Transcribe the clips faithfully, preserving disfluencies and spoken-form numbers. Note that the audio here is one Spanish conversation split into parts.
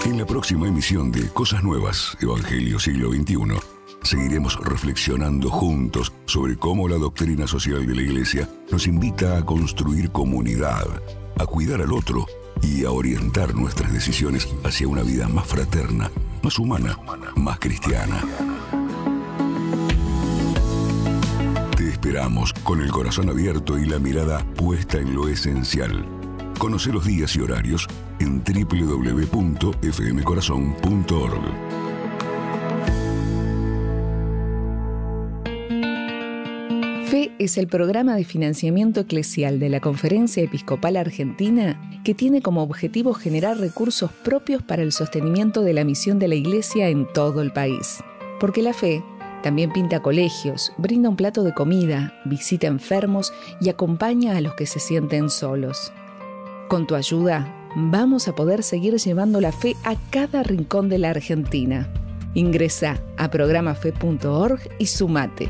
En la próxima emisión de Cosas Nuevas, Evangelio Siglo veintiuno, seguiremos reflexionando juntos sobre cómo la doctrina social de la Iglesia nos invita a construir comunidad, a cuidar al otro y a orientar nuestras decisiones hacia una vida más fraterna, más humana, más cristiana. Te esperamos con el corazón abierto y la mirada puesta en lo esencial. Conoce los días y horarios en doble u doble u doble u punto f m corazón punto org. Fe es el programa de financiamiento eclesial de la Conferencia Episcopal Argentina que tiene como objetivo generar recursos propios para el sostenimiento de la misión de la Iglesia en todo el país. Porque la fe también pinta colegios, brinda un plato de comida, visita enfermos y acompaña a los que se sienten solos. Con tu ayuda, vamos a poder seguir llevando la fe a cada rincón de la Argentina. Ingresa a programa fe punto org y sumate.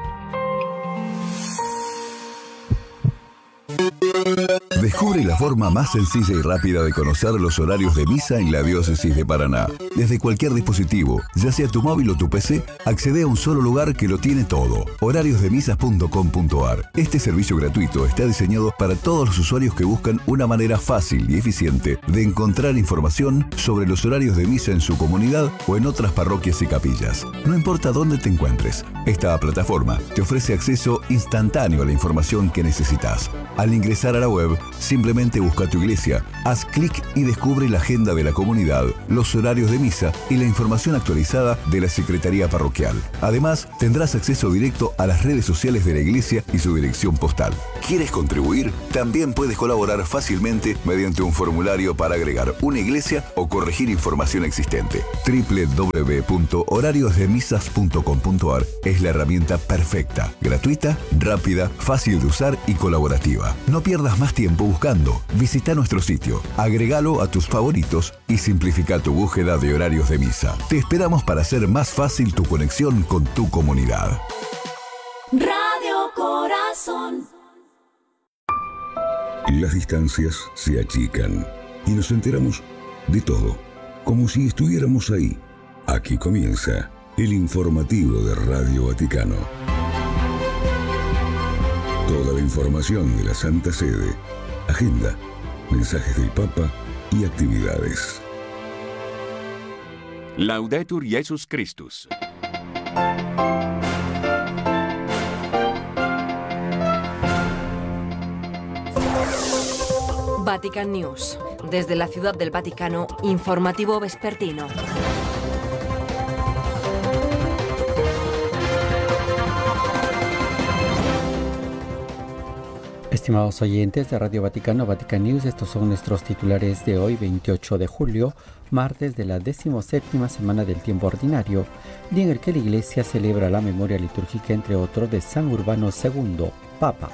Descubre la forma más sencilla y rápida de conocer los horarios de misa en la Diócesis de Paraná. Desde cualquier dispositivo, ya sea tu móvil o tu P C, accede a un solo lugar que lo tiene todo. horarios de misas punto com punto a r. Este servicio gratuito está diseñado para todos los usuarios que buscan una manera fácil y eficiente de encontrar información sobre los horarios de misa en su comunidad o en otras parroquias y capillas. No importa dónde te encuentres, esta plataforma te ofrece acceso instantáneo a la información que necesitas. Al ingresar a la web, simplemente busca tu iglesia, haz clic y descubre la agenda de la comunidad, los horarios de misa y la información actualizada de la Secretaría Parroquial. Además, tendrás acceso directo a las redes sociales de la iglesia y su dirección postal. ¿Quieres contribuir? También puedes colaborar fácilmente mediante un formulario para agregar una iglesia o corregir información existente. doble u doble u doble u punto horarios de misas punto com punto a r es la herramienta perfecta, gratuita, rápida, fácil de usar y colaborativa. No pierdas más tiempo buscando. Visita nuestro sitio, agregalo a tus favoritos y simplifica tu búsqueda de horarios de misa. Te esperamos para hacer más fácil tu conexión con tu comunidad. Radio Corazón. Las distancias se achican y nos enteramos de todo, como si estuviéramos ahí. Aquí comienza el informativo de Radio Vaticano. Toda la información de la Santa Sede, agenda, mensajes del Papa y actividades. Laudetur Jesus Christus. Vatican News. Desde la Ciudad del Vaticano, informativo vespertino. Estimados oyentes de Radio Vaticano, Vatican News, estos son nuestros titulares de hoy, veintiocho de julio, martes de la decimoséptima semana del tiempo ordinario, día en el que la Iglesia celebra la memoria litúrgica, entre otros, de San Urbano segundo, Papa.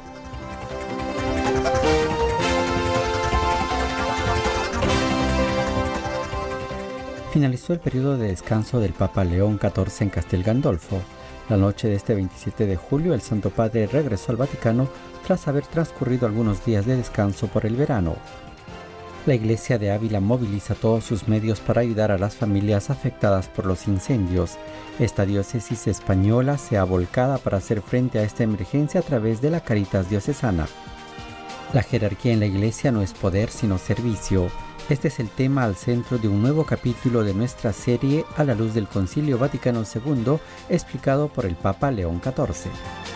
Finalizó el periodo de descanso del Papa León catorce en Castel Gandolfo. La noche de este veintisiete de julio, el Santo Padre regresó al Vaticano tras haber transcurrido algunos días de descanso por el verano. La Iglesia de Ávila moviliza todos sus medios para ayudar a las familias afectadas por los incendios. Esta diócesis española se ha volcado para hacer frente a esta emergencia a través de la Caritas diocesana. La jerarquía en la Iglesia no es poder, sino servicio. Este es el tema al centro de un nuevo capítulo de nuestra serie A la luz del Concilio Vaticano segundo, explicado por el Papa León catorce.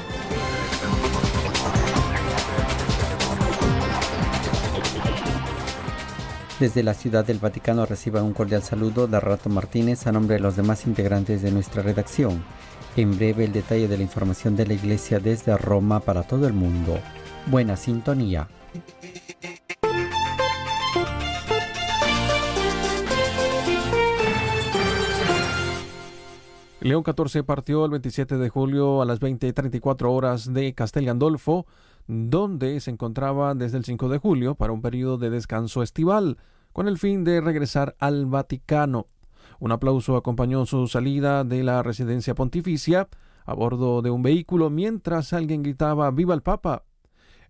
Desde la Ciudad del Vaticano reciba un cordial saludo de Rato Martínez a nombre de los demás integrantes de nuestra redacción. En breve el detalle de la información de la Iglesia desde Roma para todo el mundo. Buena sintonía. León catorce partió el veintisiete de julio a las veinte y treinta y cuatro horas de Castel Gandolfo, donde se encontraba desde el cinco de julio para un periodo de descanso estival, con el fin de regresar al Vaticano. Un aplauso acompañó su salida de la residencia pontificia a bordo de un vehículo mientras alguien gritaba «¡Viva el Papa!».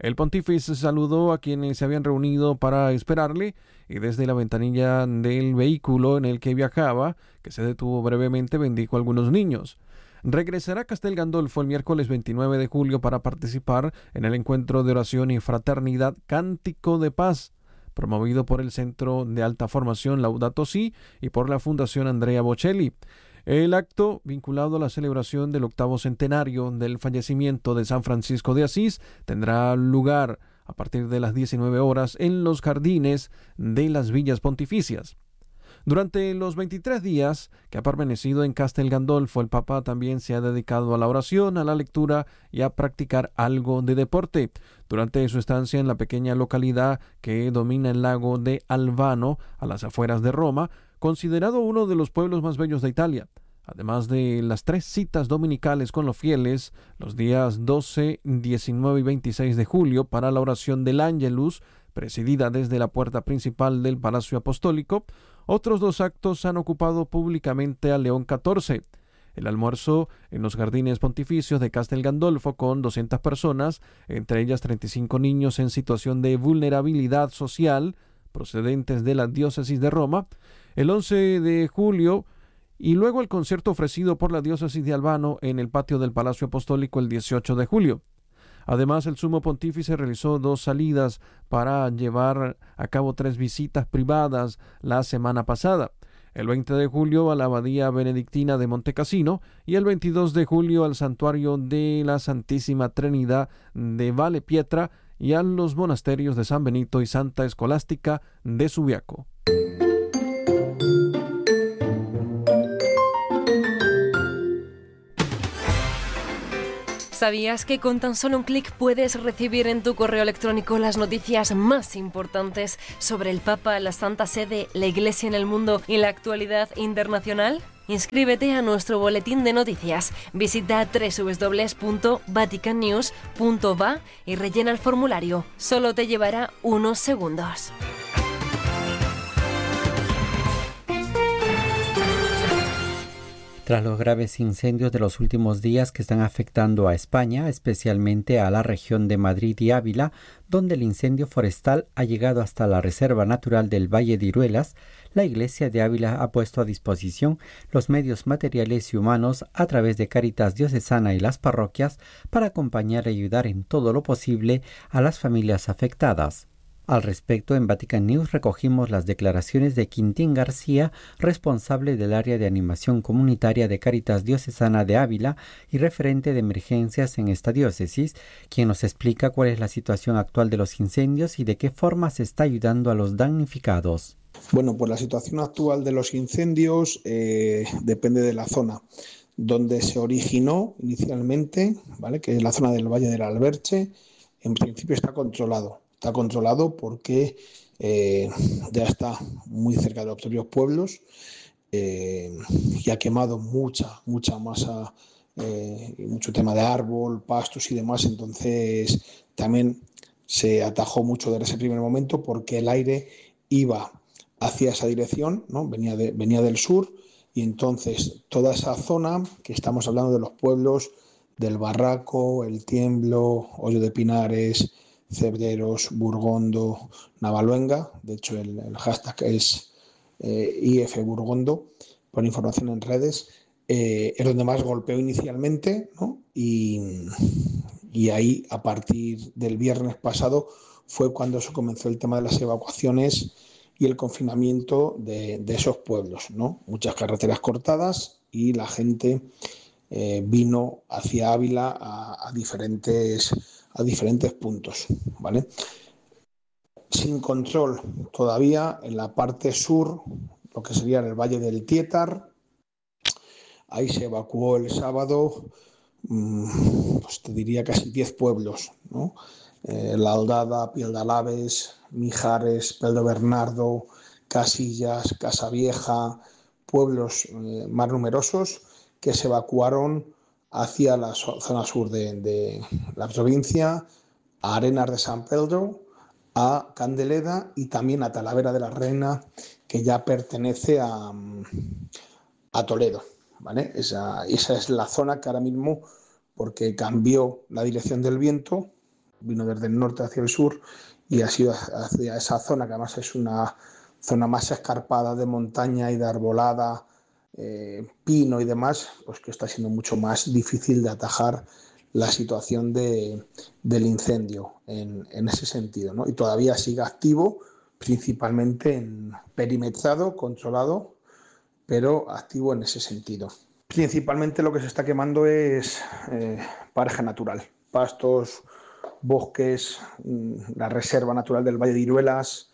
El pontífice saludó a quienes se habían reunido para esperarle y desde la ventanilla del vehículo en el que viajaba, que se detuvo brevemente, bendijo a algunos niños. Regresará a Castel Gandolfo el miércoles veintinueve de julio para participar en el encuentro de oración y fraternidad Cántico de Paz, promovido por el Centro de Alta Formación Laudato Si y por la Fundación Andrea Bocelli. El acto, vinculado a la celebración del octavo centenario del fallecimiento de San Francisco de Asís, tendrá lugar a partir de las diecinueve horas en los jardines de las Villas Pontificias. Durante los veintitrés días que ha permanecido en Castel Gandolfo, el Papa también se ha dedicado a la oración, a la lectura y a practicar algo de deporte. Durante su estancia en la pequeña localidad que domina el lago de Albano, a las afueras de Roma, considerado uno de los pueblos más bellos de Italia, además de las tres citas dominicales con los fieles, los días doce, diecinueve y veintiséis de julio para la oración del Ángelus, presidida desde la puerta principal del Palacio Apostólico. Otros dos actos han ocupado públicamente a León catorce. El almuerzo en los jardines pontificios de Castel Gandolfo con doscientas personas, entre ellas treinta y cinco niños en situación de vulnerabilidad social, procedentes de la diócesis de Roma, el once de julio, y luego el concierto ofrecido por la diócesis de Albano en el patio del Palacio Apostólico el dieciocho de julio. Además, el sumo pontífice realizó dos salidas para llevar a cabo tres visitas privadas la semana pasada. El veinte de julio a la Abadía Benedictina de Montecassino y el veintidós de julio al Santuario de la Santísima Trinidad de Valle Pietra y a los monasterios de San Benito y Santa Escolástica de Subiaco. ¿Sabías que con tan solo un clic puedes recibir en tu correo electrónico las noticias más importantes sobre el Papa, la Santa Sede, la Iglesia en el mundo y la actualidad internacional? Inscríbete a nuestro boletín de noticias. Visita doble u doble u doble u punto vatican news punto va y rellena el formulario. Solo te llevará unos segundos. Tras los graves incendios de los últimos días que están afectando a España, especialmente a la región de Madrid y Ávila, donde el incendio forestal ha llegado hasta la Reserva Natural del Valle de Iruelas, la Iglesia de Ávila ha puesto a disposición los medios materiales y humanos a través de Cáritas Diocesana y las parroquias para acompañar y ayudar en todo lo posible a las familias afectadas. Al respecto, en Vatican News recogimos las declaraciones de Quintín García, responsable del área de animación comunitaria de Cáritas Diocesana de Ávila y referente de emergencias en esta diócesis, quien nos explica cuál es la situación actual de los incendios y de qué forma se está ayudando a los damnificados. Bueno, pues la situación actual de los incendios eh, depende de la zona donde se originó inicialmente, ¿vale? Que es la zona del Valle del Alberche. En principio está controlado. Está controlado porque eh, ya está muy cerca de los propios pueblos eh, y ha quemado mucha, mucha masa, eh, mucho tema de árbol, pastos y demás. Entonces también se atajó mucho desde ese primer momento porque el aire iba hacia esa dirección, ¿no? Venía, de, venía del sur y entonces toda esa zona, que estamos hablando de los pueblos del Barraco, El Tiemblo, Hoyo de Pinares, Cebreros, Burgondo, Navaluenga. De hecho, el, el hashtag es eh, I F Burgondo, por información en redes. Eh, es donde más golpeó inicialmente, ¿no? Y, y ahí, a partir del viernes pasado, fue cuando se comenzó el tema de las evacuaciones y el confinamiento de, de esos pueblos, ¿no? Muchas carreteras cortadas y la gente eh, vino hacia Ávila a, a diferentes... a diferentes puntos, ¿vale? Sin control todavía en la parte sur, lo que sería el Valle del Tietar. Ahí se evacuó el sábado, pues te diría casi diez pueblos, ¿no? Eh, La Aldada, Piel de Alaves, Mijares, Peldo Bernardo, Casillas, Casavieja, pueblos eh, más numerosos que se evacuaron hacia la zona sur de, de la provincia, a Arenas de San Pedro, a Candeleda y también a Talavera de la Reina, que ya pertenece a, a Toledo, ¿vale? Esa, esa es la zona que ahora mismo, porque cambió la dirección del viento, vino desde el norte hacia el sur y ha sido hacia esa zona, que además es una zona más escarpada de montaña y de arbolada, eh, pino y demás, pues que está siendo mucho más difícil de atajar la situación de, del incendio en, en ese sentido, ¿no? Y todavía sigue activo, principalmente en perimetrado, controlado, pero activo en ese sentido. Principalmente lo que se está quemando es eh, paraje natural, pastos, bosques, la reserva natural del Valle de Iruelas,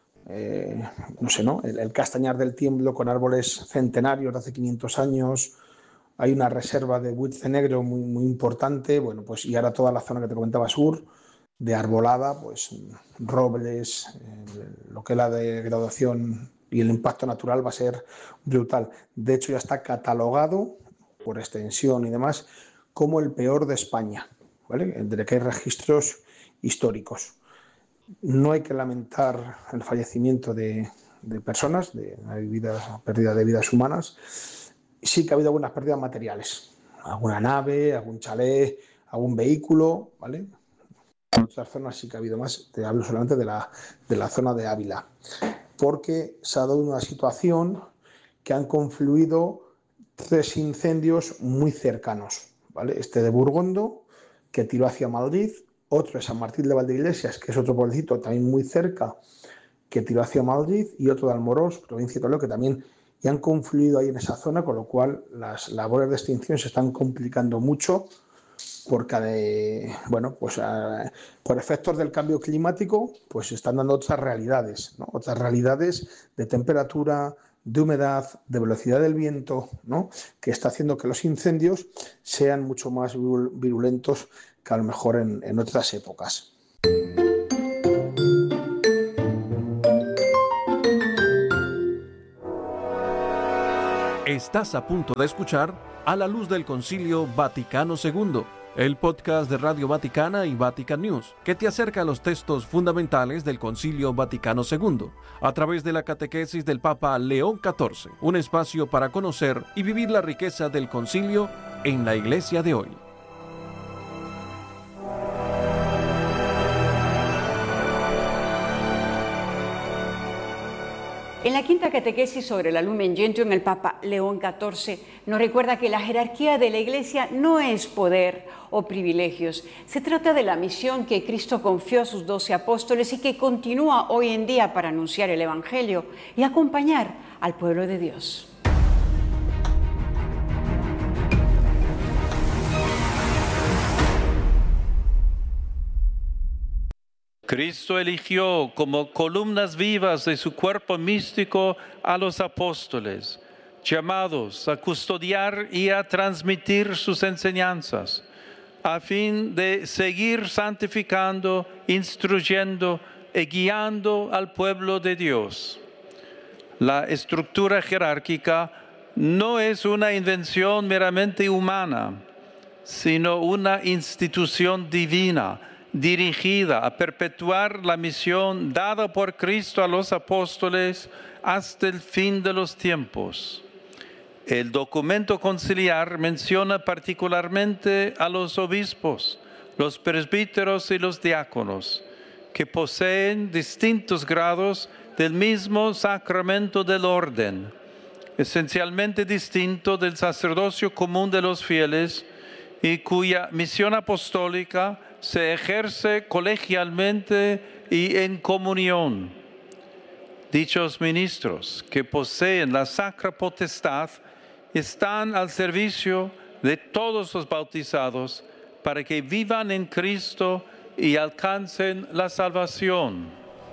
eh, no sé, ¿no? El, el Castañar del Tiemblo con árboles centenarios de hace quinientos años. Hay una reserva de buitre negro muy, muy importante, bueno, pues y ahora toda la zona que te comentaba sur, de arbolada, pues robles, eh, lo que es la degradación y el impacto natural va a ser brutal. De hecho, ya está catalogado por extensión y demás como el peor de España, ¿vale? Entre que hay registros históricos. No hay que lamentar el fallecimiento de, de personas, de, de vidas, pérdida de vidas humanas. Sí que ha habido algunas pérdidas materiales, alguna nave, algún chalet, algún vehículo, ¿vale? En otras zonas sí que ha habido más, te hablo solamente de la, de la zona de Ávila, porque se ha dado una situación que han confluido tres incendios muy cercanos, ¿vale? Este de Burgondo, que tiró hacia Madrid, otro de San Martín de Valdeiglesias, que es otro pueblecito también muy cerca, que tiró hacia Madrid, y otro de Almorós, provincia de Toledo, que también y han confluido ahí en esa zona, con lo cual las labores de extinción se están complicando mucho porque, de, bueno, pues a, por efectos del cambio climático, pues se están dando otras realidades, ¿no? Otras realidades de temperatura, de humedad, de velocidad del viento, ¿no? Que está haciendo que los incendios sean mucho más virulentos que a lo mejor en, en otras épocas. Estás a punto de escuchar A la Luz del Concilio Vaticano segundo, el podcast de Radio Vaticana y Vatican News, que te acerca a los textos fundamentales del Concilio Vaticano segundo, a través de la catequesis del Papa León catorce, un espacio para conocer y vivir la riqueza del concilio en la Iglesia de hoy. En la quinta catequesis sobre la Lumen Gentium, el Papa León catorce nos recuerda que la jerarquía de la Iglesia no es poder o privilegios. Se trata de la misión que Cristo confió a sus doce apóstoles y que continúa hoy en día para anunciar el Evangelio y acompañar al pueblo de Dios. Cristo eligió como columnas vivas de su cuerpo místico a los apóstoles, llamados a custodiar y a transmitir sus enseñanzas, a fin de seguir santificando, instruyendo y guiando al pueblo de Dios. La estructura jerárquica no es una invención meramente humana, sino una institución divina, dirigida a perpetuar la misión dada por Cristo a los apóstoles hasta el fin de los tiempos. El documento conciliar menciona particularmente a los obispos, los presbíteros y los diáconos, que poseen distintos grados del mismo sacramento del orden, esencialmente distinto del sacerdocio común de los fieles, y cuya misión apostólica se ejerce colegialmente y en comunión. Dichos ministros, que poseen la sacra potestad, están al servicio de todos los bautizados para que vivan en Cristo y alcancen la salvación.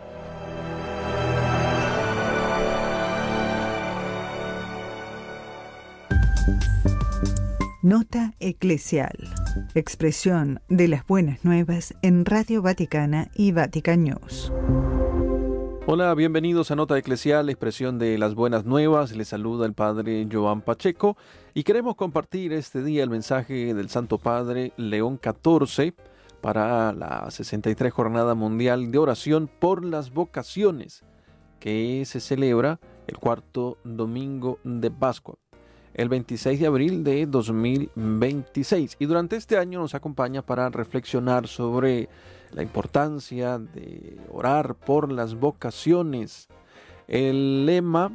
Nota eclesial. Expresión de las buenas nuevas en Radio Vaticana y Vatican News. Hola, bienvenidos a Nota Eclesial, expresión de las buenas nuevas. Les saluda el Padre Joan Pacheco y queremos compartir este día el mensaje del Santo Padre León catorce para la sesenta y tres Jornada Mundial de Oración por las Vocaciones, que se celebra el cuarto domingo de Pascua, el veintiséis de abril de dos mil veintiséis. Y durante este año nos acompaña para reflexionar sobre la importancia de orar por las vocaciones. El lema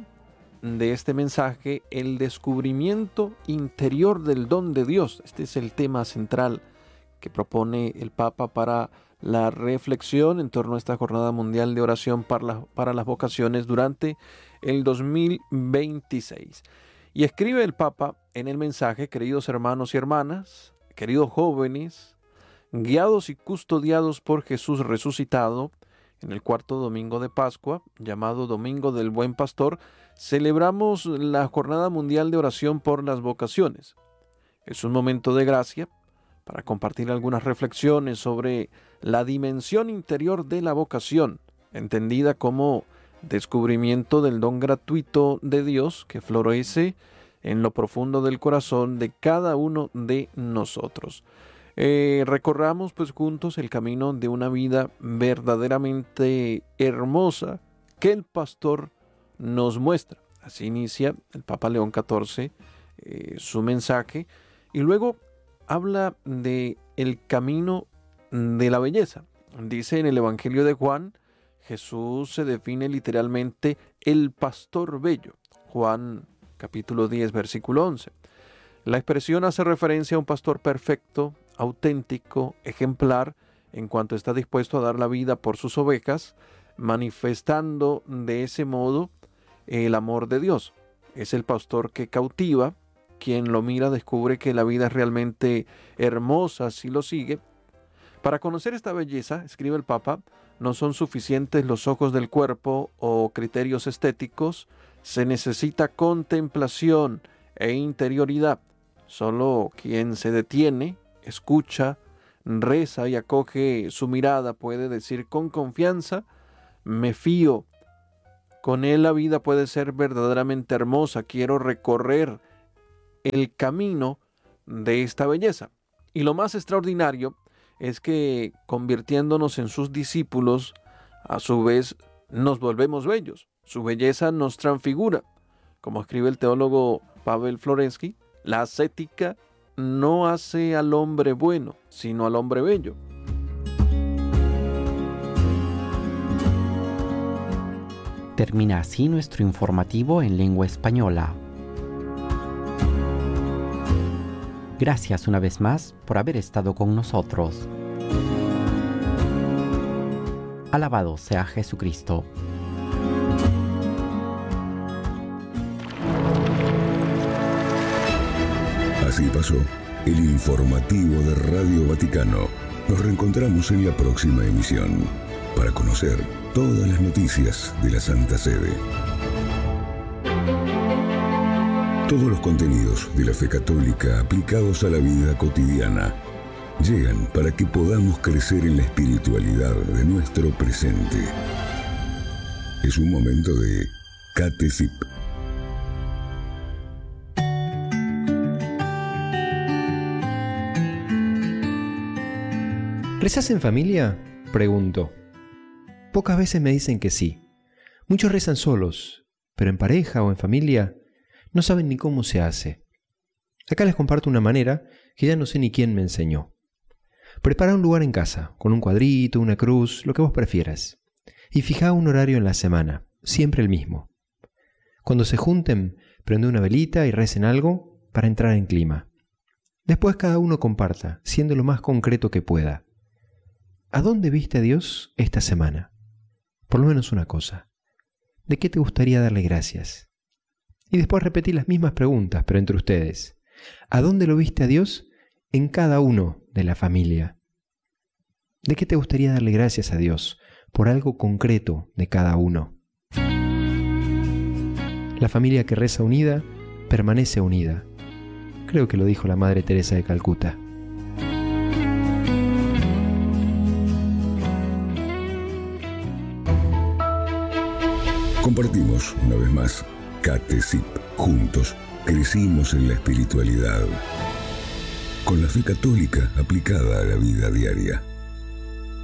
de este mensaje, el descubrimiento interior del don de Dios. Este es el tema central que propone el Papa para la reflexión en torno a esta Jornada Mundial de Oración para, la, para las Vocaciones durante el dos mil veintiséis. Y escribe el Papa en el mensaje: queridos hermanos y hermanas, queridos jóvenes, guiados y custodiados por Jesús resucitado, en el cuarto domingo de Pascua, llamado Domingo del Buen Pastor, celebramos la Jornada Mundial de Oración por las Vocaciones. Es un momento de gracia para compartir algunas reflexiones sobre la dimensión interior de la vocación, entendida como descubrimiento del don gratuito de Dios que florece en lo profundo del corazón de cada uno de nosotros. Eh, recorramos pues juntos el camino de una vida verdaderamente hermosa que el pastor nos muestra. Así inicia el Papa León catorce eh, su mensaje, y luego habla de el camino de la belleza. Dice en el Evangelio de Juan, Jesús se define literalmente el pastor bello. Juan capítulo diez, versículo once. La expresión hace referencia a un pastor perfecto, auténtico, ejemplar, en cuanto está dispuesto a dar la vida por sus ovejas, manifestando de ese modo el amor de Dios. Es el pastor que cautiva. Quien lo mira descubre que la vida es realmente hermosa si lo sigue. Para conocer esta belleza, escribe el Papa, no son suficientes los ojos del cuerpo o criterios estéticos, se necesita contemplación e interioridad. Solo quien se detiene, escucha, reza y acoge su mirada puede decir con confianza: me fío. Con él la vida puede ser verdaderamente hermosa. Quiero recorrer el camino de esta belleza. Y lo más extraordinario es que, convirtiéndonos en sus discípulos, a su vez nos volvemos bellos. Su belleza nos transfigura. Como escribe el teólogo Pavel Florensky, la ascética no hace al hombre bueno, sino al hombre bello. Termina así nuestro informativo en lengua española. Gracias una vez más por haber estado con nosotros. Alabado sea Jesucristo. Así pasó el informativo de Radio Vaticano. Nos reencontramos en la próxima emisión para conocer todas las noticias de la Santa Sede. Todos los contenidos de la fe católica aplicados a la vida cotidiana llegan para que podamos crecer en la espiritualidad de nuestro presente. Es un momento de Catesip. ¿Rezás en familia? Pregunto. Pocas veces me dicen que sí. Muchos rezan solos, pero en pareja o en familia no saben ni cómo se hace. Acá les comparto una manera que ya no sé ni quién me enseñó. Prepara un lugar en casa, con un cuadrito, una cruz, lo que vos prefieras. Y fijá un horario en la semana, siempre el mismo. Cuando se junten, prende una velita y recen algo para entrar en clima. Después cada uno comparta, siendo lo más concreto que pueda. ¿A dónde viste a Dios esta semana? Por lo menos una cosa. ¿De qué te gustaría darle gracias? Y después repetí las mismas preguntas, pero entre ustedes. ¿A dónde lo viste a Dios en cada uno de la familia? ¿De qué te gustaría darle gracias a Dios por algo concreto de cada uno? La familia que reza unida, permanece unida. Creo que lo dijo la Madre Teresa de Calcuta. Compartimos una vez más Catesip. Juntos crecimos en la espiritualidad, con la fe católica aplicada a la vida diaria.